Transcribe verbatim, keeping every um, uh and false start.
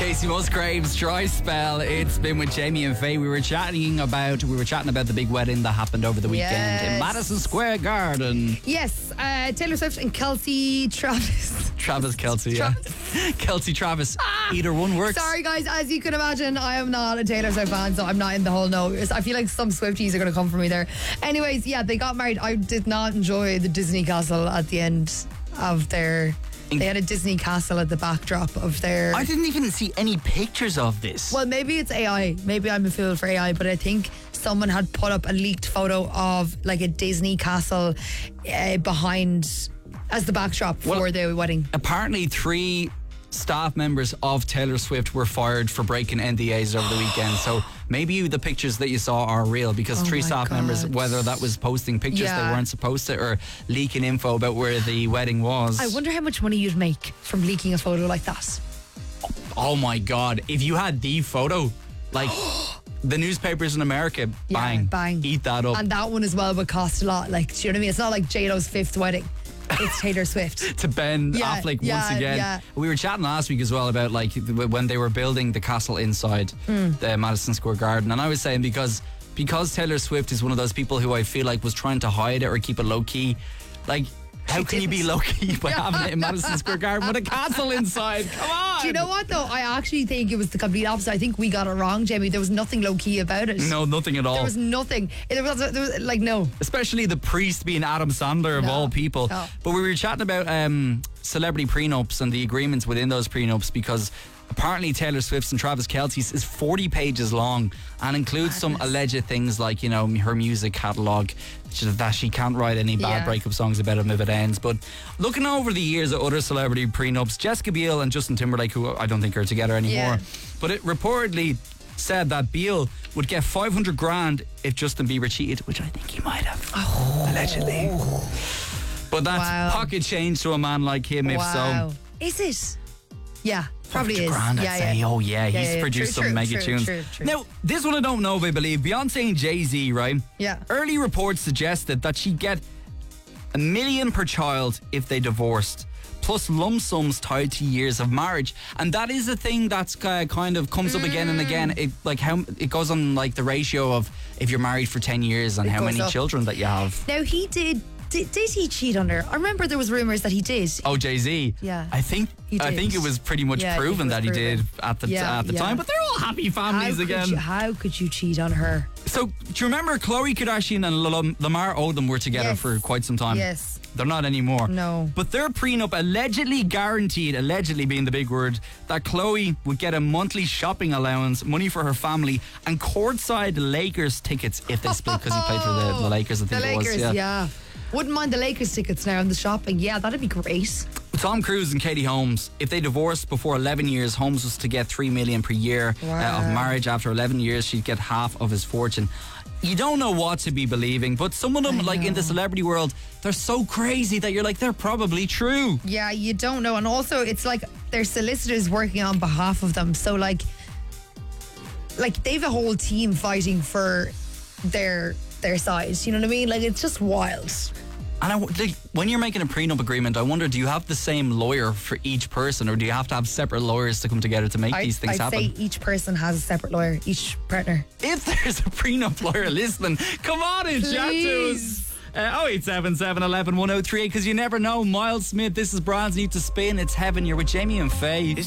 Casey Musgraves, Dry Spell. It's been with Jamie and Faye. We were chatting about we were chatting about the big wedding that happened over the weekend Yes. in Madison Square Garden. Yes, uh, Taylor Swift and Kelsey Travis. Travis Kelsey, yeah. Kelsey Travis. Either one works. Sorry, guys. As you can imagine, I am not a Taylor Swift fan, so I'm not in the whole know. I feel like some Swifties are going to come for me there. Anyways, yeah, they got married. I did not enjoy the Disney castle at the end of their... They had a Disney castle at the backdrop of their... I didn't even see any pictures of this. Well, maybe it's A I. Maybe I'm a fool for A I, but I think someone had put up a leaked photo of like a Disney castle uh, behind as the backdrop Well, for the wedding. Apparently three staff members of Taylor Swift were fired for breaking N D As over the weekend. So maybe the pictures that you saw are real, because Oh three my staff God. members, whether that was posting pictures Yeah. they weren't supposed to or leaking info about where the wedding was. I wonder how much money you'd make from leaking a photo like that. Oh my God. If you had the photo, like the newspapers in America, Yeah, bang, bang. eat that up. And that one as well would cost a lot. Like, do you know what I mean? It's not like J-Lo's fifth wedding. It's Taylor Swift. to Ben Yeah, Affleck yeah, once again. yeah. We were chatting last week as well about like when they were building the castle inside Mm. the Madison Square Garden, and I was saying because because Taylor Swift is one of those people who I feel like was trying to hide it or keep it low key. Like, how She can you be didn't. low key by having it in Madison Square Garden with a castle inside? Come on. Do you know what though? I actually think it was the complete opposite. I think we got it wrong, Jamie. There was nothing low key about it. No, nothing at all. There was nothing. There was, there was like no. Especially the priest being Adam Sandler of No. all people. No. But we were chatting about um, celebrity prenups and the agreements within those prenups, because apparently Taylor Swift's and Travis Kelce's is forty pages long and includes some Madness. alleged things like, you know, her music catalogue, that she can't write any bad Yeah. breakup songs about him if it ends. But looking over the years at other celebrity prenups, Jessica Biel and Justin Timberlake, who I don't think are together anymore, Yeah. but it reportedly said that Biel would get five hundred grand if Justin Bieber cheated, which I think he might have, allegedly. But that's Wow. pocket change to a man like him, if Wow. so. Is it? Yeah, probably five hundred is. grand, I'd yeah, say. yeah. Oh yeah, Yeah, he's yeah, produced true, some true, mega true, tunes. true, true. Now, this one I don't know if I believe. Beyonce and Jay-Z, right? Yeah. Early reports suggested that she'd get a million per child if they divorced, plus lump sums tied to years of marriage. And that is a thing that's uh, kind of comes up again and again. It, like how it goes on, like the ratio of if you're married for ten years and It how goes many up. children that you have. Now he did. Did, did he cheat on her? I remember there was rumors that he did. Oh, Jay-Z. Yeah. I think He I did. think it was pretty much Yeah, I think proven it was that he proven. did at the Yeah, at the yeah. time. But they're all happy How families could again. you- how could you cheat on her? So, do you remember Khloe Kardashian and Lam- Lamar Odom were together Yes. for quite some time? Yes. They're not anymore. No. But their prenup allegedly guaranteed, allegedly being the big word, that Khloe would get a monthly shopping allowance, money for her family, and courtside Lakers tickets if they split, because he played for the, the Lakers, I The think it Lakers, was. yeah. Wouldn't mind the Lakers tickets now and the shopping. Yeah, that'd be great. Tom Cruise and Katie Holmes, if they divorced before eleven years, Holmes was to get three million per year uh, Wow. of marriage. After eleven years, she'd get half of his fortune. You don't know what to be believing, but some of them, I like in the know. celebrity world, they're so crazy that you're like, they're probably true. Yeah, you don't know. And also, it's like their solicitors working on behalf of them. So, like, like they've a whole team fighting for their their side. You know what I mean? Like, it's just wild. And I, like, when you're making a prenup agreement, I wonder, do you have the same lawyer for each person, or do you have to have separate lawyers to come together to make I, these things I'd happen? say each person has a separate lawyer, each partner. If there's a prenup lawyer listening, come on and chat to us. Please. Uh, oh eight seven seven, one one, one oh three eight, because you never know. Miles Smith, this is Bronze Need to Spin. It's heaven. You're with Jamie and Faye.